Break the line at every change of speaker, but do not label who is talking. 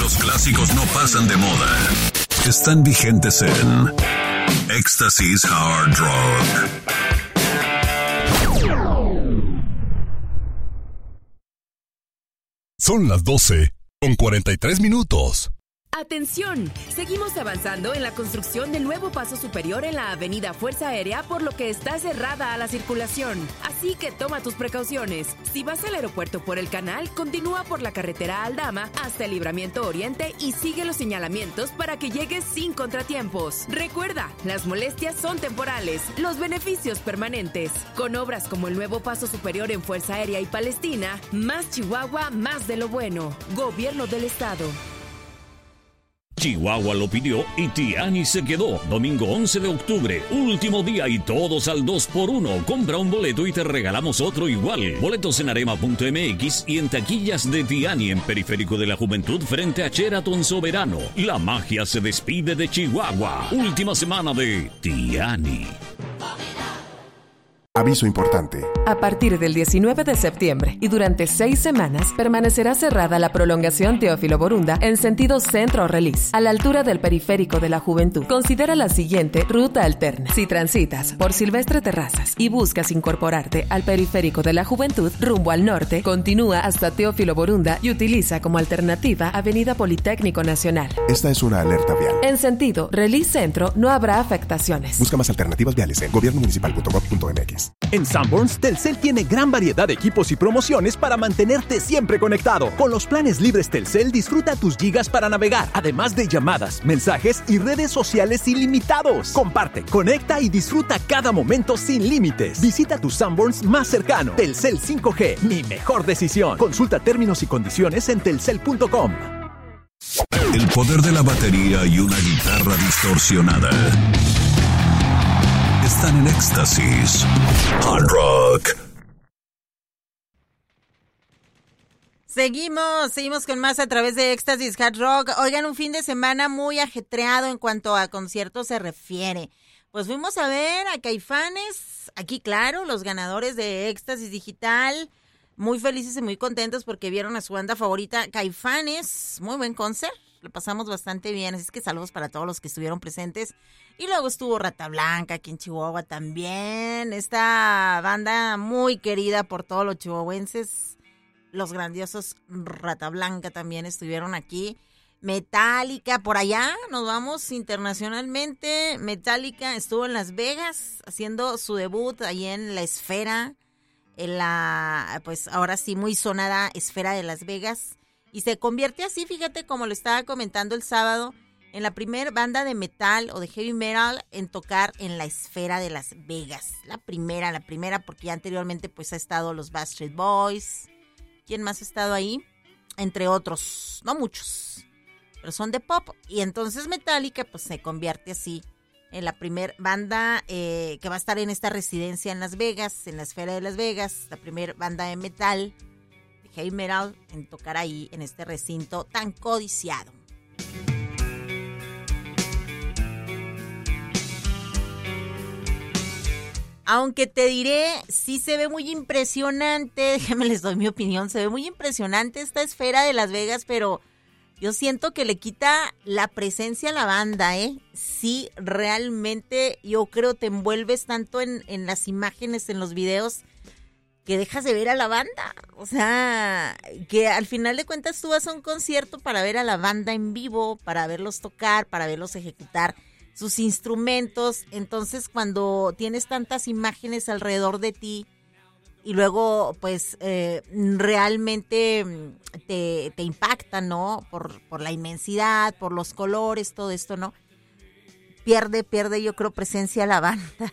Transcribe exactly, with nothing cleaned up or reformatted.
Los clásicos no pasan de moda. Están vigentes en Éxtasis Hard Rock.
Son las doce con cuarenta y tres minutos.
¡Atención! Seguimos avanzando en la construcción del nuevo paso superior en la avenida Fuerza Aérea, por lo que está cerrada a la circulación. Así que toma tus precauciones. Si vas al aeropuerto por el canal, continúa por la carretera Aldama hasta el Libramiento Oriente y sigue los señalamientos para que llegues sin contratiempos. Recuerda, las molestias son temporales, los beneficios permanentes. Con obras como el nuevo paso superior en Fuerza Aérea y Palestina, más Chihuahua, más de lo bueno. Gobierno del Estado.
Chihuahua lo pidió y Tiani se quedó. Domingo once de octubre, último día y todos al dos por uno. Compra un boleto y te regalamos otro igual. Boletos en arema punto m x y en taquillas de Tiani en Periférico de la Juventud frente a Sheraton Soberano. La magia se despide de Chihuahua. Última semana de Tiani.
Aviso importante.
A partir del diecinueve de septiembre y durante seis semanas permanecerá cerrada la prolongación Teófilo Borunda en sentido centro-Relis, a la altura del Periférico de la Juventud. Considera la siguiente ruta alterna. Si transitas por Silvestre Terrazas y buscas incorporarte al Periférico de la Juventud rumbo al norte, continúa hasta Teófilo Borunda y utiliza como alternativa Avenida Politécnico Nacional.
Esta es una alerta vial.
En sentido Relis Centro no habrá afectaciones.
Busca más alternativas viales en gobierno municipal punto gov punto m x.
En Sanborns, Telcel tiene gran variedad de equipos y promociones para mantenerte siempre conectado. Con los planes libres Telcel, disfruta tus gigas para navegar, además de llamadas, mensajes y redes sociales ilimitados. Comparte, conecta y disfruta cada momento sin límites. Visita tu Sanborns más cercano. Telcel cinco G, mi mejor decisión. Consulta términos y condiciones en telcel punto com.
El poder de la batería y una guitarra distorsionada están en Éxtasis Hard Rock.
Seguimos, seguimos con más a través de Éxtasis Hard Rock. Oigan, un fin de semana muy ajetreado en cuanto a conciertos se refiere. Pues fuimos a ver a Caifanes, aquí claro, los ganadores de Éxtasis Digital, muy felices y muy contentos porque vieron a su banda favorita, Caifanes. Muy buen concert, lo pasamos bastante bien, así es que saludos para todos los que estuvieron presentes. Y luego estuvo Rata Blanca aquí en Chihuahua también, esta banda muy querida por todos los chihuahuenses, los grandiosos Rata Blanca también estuvieron aquí. Metallica, por allá nos vamos internacionalmente. Metallica estuvo en Las Vegas haciendo su debut ahí en la Esfera, en la, pues ahora sí, muy sonada Esfera de Las Vegas. Y se convierte así, fíjate, como lo estaba comentando el sábado, en la primer banda de metal o de heavy metal en tocar en la Esfera de Las Vegas. La primera, la primera, porque ya anteriormente pues ha estado los Backstreet Boys. ¿Quién más ha estado ahí? Entre otros, no muchos, pero son de pop. Y entonces Metallica pues se convierte así en la primer banda eh, que va a estar en esta residencia en Las Vegas, en la Esfera de Las Vegas, la primer banda de metal, de heavy metal, en tocar ahí en este recinto tan codiciado. Aunque te diré, sí se ve muy impresionante, déjenme les doy mi opinión, se ve muy impresionante esta Esfera de Las Vegas, pero yo siento que le quita la presencia a la banda, ¿eh? Sí, realmente yo creo te envuelves tanto en, en las imágenes, en los videos, que dejas de ver a la banda. O sea, que al final de cuentas tú vas a un concierto para ver a la banda en vivo, para verlos tocar, para verlos ejecutar sus instrumentos. Entonces cuando tienes tantas imágenes alrededor de ti y luego pues eh, realmente te, te impacta, ¿no? Por, por la inmensidad, por los colores, todo esto, ¿no? Pierde, pierde yo creo presencia la banda.